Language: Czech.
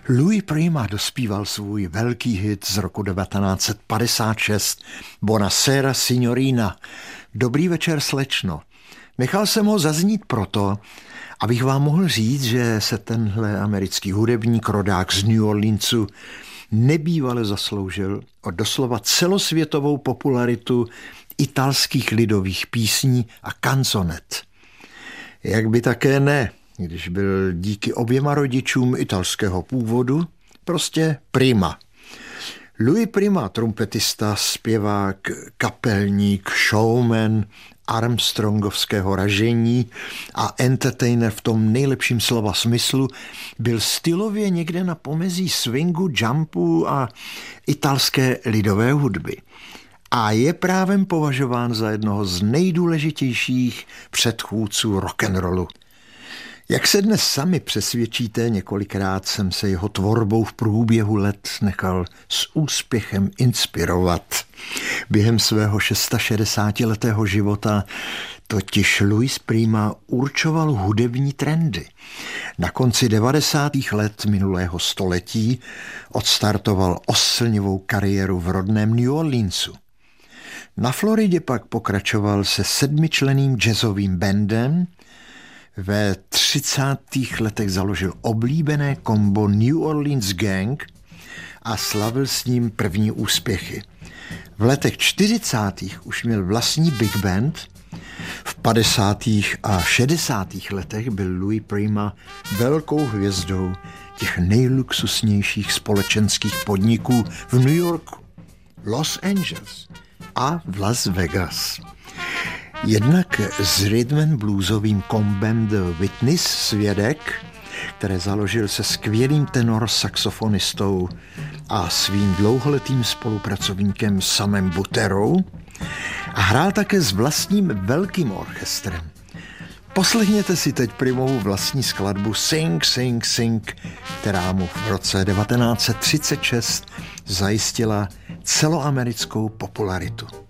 Louis Prima dospíval svůj velký hit z roku 1956 Buonasera signorina. Dobrý večer, slečno. Nechal jsem ho zaznít proto, abych vám mohl říct, že se tenhle americký hudebník, rodák z New Orleansu, nebývale zasloužil o doslova celosvětovou popularitu italských lidových písní a canzonet. Jak by také ne, když byl díky oběma rodičům italského původu prostě Prima. Louis Prima, trumpetista, zpěvák, kapelník, showman, armstrongovského ražení a entertainer v tom nejlepším slova smyslu, byl stylově někde na pomezí swingu, jumpu a italské lidové hudby. A je právem považován za jednoho z nejdůležitějších předchůdců rock'n'rollu. Jak se dnes sami přesvědčíte, několikrát jsem se jeho tvorbou v průběhu let nechal s úspěchem inspirovat. Během svého 66letého života totiž Louis Prima určoval hudební trendy. Na konci 90. let minulého století odstartoval oslnivou kariéru v rodném New Orleansu. Na Floridě pak pokračoval se 7členným jazzovým bandem. Ve 30. letech založil oblíbené kombo New Orleans Gang a slavil s ním první úspěchy. V letech 40. už měl vlastní big band. V 50. a 60. letech byl Louis Prima velkou hvězdou těch nejluxusnějších společenských podniků v New Yorku, Los Angeles a v Las Vegas. Jednak s rhythm and bluesovým kombem The Witness, svědek, které založil se skvělým tenor saxofonistou a svým dlouholetým spolupracovníkem Samem Butterou, a hrál také s vlastním velkým orchestrem. Poslechněte si teď Primovu vlastní skladbu Sing, Sing, Sing, která mu v roce 1936 zajistila celoamerickou popularitu.